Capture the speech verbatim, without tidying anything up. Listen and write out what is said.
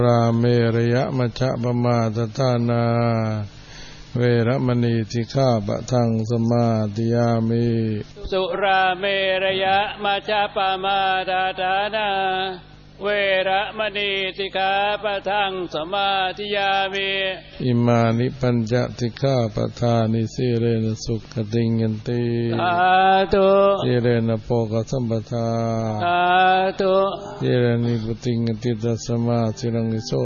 ราเมระยะมัชฌะปมาทฐานาเวรมณีสิกขาปะทังสมาธิยามิสุราเมระยะมัชฌะปมาทฐานาเวรมณีสิกขาปะทังสมาธิยามิอิมานิปัญจสิกขาปทานิสีเรนะสุขติงยันติสาธุสีเรนะโภคสัมปทาสาธุสีเรนิพุติงยันติตัสสมาสิรังวิโส